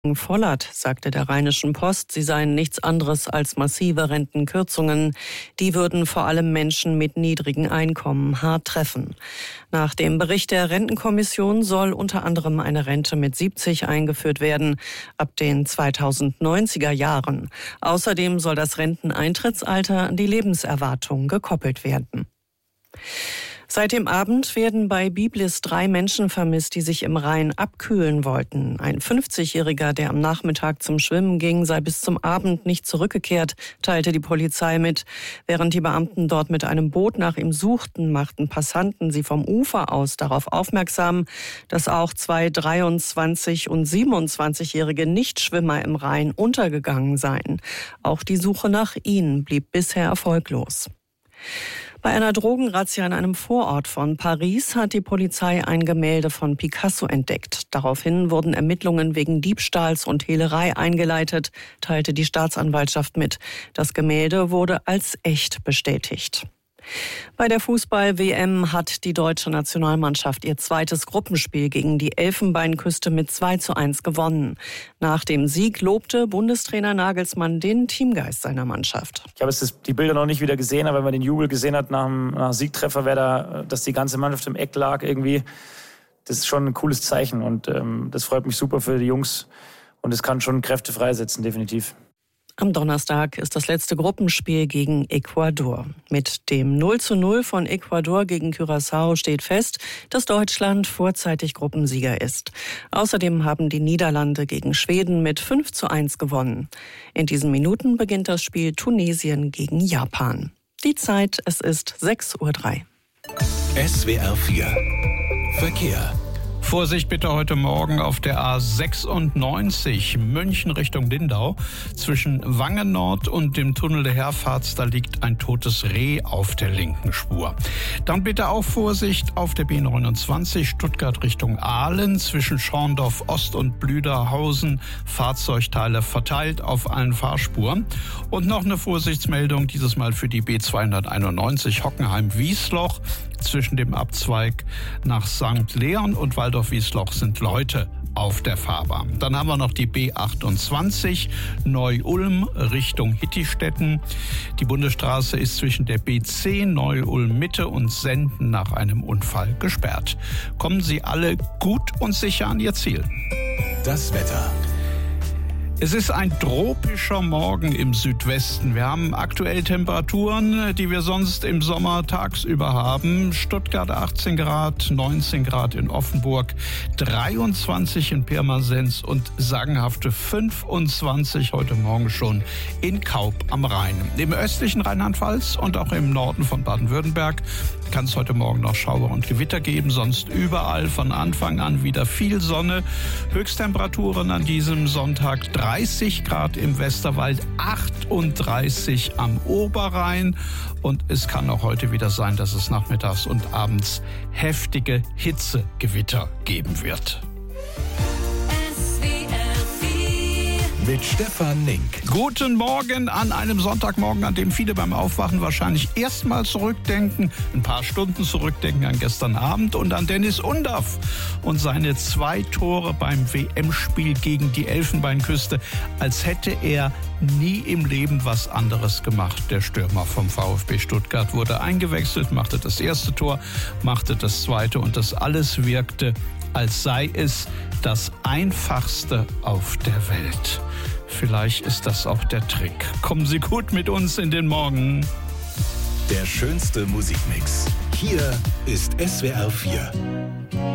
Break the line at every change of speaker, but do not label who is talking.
Vollert sagte der Rheinischen Post, sie seien nichts anderes als massive Rentenkürzungen. Die würden vor allem Menschen mit niedrigen Einkommen hart treffen. Nach dem Bericht der Rentenkommission soll unter anderem eine Rente mit 70 eingeführt werden, ab den 2090er Jahren. Außerdem soll das Renteneintrittsalter an die Lebenserwartung gekoppelt werden. Seit dem Abend werden bei Biblis 3 Menschen vermisst, die sich im Rhein abkühlen wollten. Ein 50-Jähriger, der am Nachmittag zum Schwimmen ging, sei bis zum Abend nicht zurückgekehrt, teilte die Polizei mit. Während die Beamten dort mit einem Boot nach ihm suchten, machten Passanten sie vom Ufer aus darauf aufmerksam, dass auch 2 23- und 27-jährige Nichtschwimmer im Rhein untergegangen seien. Auch die Suche nach ihnen blieb bisher erfolglos. Bei einer Drogenrazzia in einem Vorort von Paris hat die Polizei ein Gemälde von Picasso entdeckt. Daraufhin wurden Ermittlungen wegen Diebstahls und Hehlerei eingeleitet, teilte die Staatsanwaltschaft mit. Das Gemälde wurde als echt bestätigt. Bei der Fußball-WM hat die deutsche Nationalmannschaft ihr zweites Gruppenspiel gegen die Elfenbeinküste mit 2:1 gewonnen. Nach dem Sieg lobte Bundestrainer Nagelsmann den Teamgeist seiner Mannschaft.
Ich habe jetzt die Bilder noch nicht wieder gesehen, aber wenn man den Jubel gesehen hat nach dem Siegtreffer, dass die ganze Mannschaft im Eck lag irgendwie, das ist schon ein cooles Zeichen und das freut mich super für die Jungs und es kann schon Kräfte freisetzen, definitiv.
Am Donnerstag ist das letzte Gruppenspiel gegen Ecuador. Mit dem 0:0 von Ecuador gegen Curaçao steht fest, dass Deutschland vorzeitig Gruppensieger ist. Außerdem haben die Niederlande gegen Schweden mit 5:1 gewonnen. In diesen Minuten beginnt das Spiel Tunesien gegen Japan. Die Zeit, es ist 6:03 Uhr.
SWR 4 Verkehr.
Vorsicht bitte heute Morgen auf der A96 München Richtung Lindau. Zwischen Wangen Nord und dem Tunnel der Herfahrt, da liegt ein totes Reh auf der linken Spur. Dann bitte auch Vorsicht auf der B29 Stuttgart Richtung Aalen. Zwischen Schorndorf Ost und Blüderhausen Fahrzeugteile verteilt auf allen Fahrspuren. Und noch eine Vorsichtsmeldung, dieses Mal für die B291 Hockenheim-Wiesloch. Zwischen dem Abzweig nach St. Leon und Waldorf-Wiesloch sind Leute auf der Fahrbahn. Dann haben wir noch die B28 Neu-Ulm Richtung Hittistetten. Die Bundesstraße ist zwischen der B10 Neu-Ulm Mitte und Senden nach einem Unfall gesperrt. Kommen Sie alle gut und sicher an Ihr Ziel.
Das Wetter.
Es ist ein tropischer Morgen im Südwesten. Wir haben aktuell Temperaturen, die wir sonst im Sommer tagsüber haben. Stuttgart 18 Grad, 19 Grad in Offenburg, 23 in Pirmasens und sagenhafte 25 heute Morgen schon in Kaub am Rhein. Im östlichen Rheinland-Pfalz und auch im Norden von Baden-Württemberg kann es heute Morgen noch Schauer und Gewitter geben. Sonst überall von Anfang an wieder viel Sonne. Höchsttemperaturen an diesem Sonntag 30 Grad im Westerwald, 38 am Oberrhein. Und es kann auch heute wieder sein, dass es nachmittags und abends heftige Hitzegewitter geben wird.
Mit Stefan Nink.
Guten Morgen an einem Sonntagmorgen, an dem viele beim Aufwachen wahrscheinlich erstmal zurückdenken, ein paar Stunden zurückdenken an gestern Abend und an Dennis Undaff und seine 2 Tore beim WM-Spiel gegen die Elfenbeinküste, als hätte er nie im Leben was anderes gemacht. Der Stürmer vom VfB Stuttgart wurde eingewechselt, machte das erste Tor, machte das zweite und das alles wirkte, als sei es das Einfachste auf der Welt. Vielleicht ist das auch der Trick. Kommen Sie gut mit uns in den Morgen.
Der schönste Musikmix. Hier ist SWR 4.